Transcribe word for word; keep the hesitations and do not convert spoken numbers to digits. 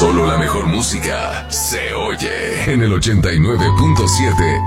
Solo la mejor música se oye en el ochenta y nueve punto siete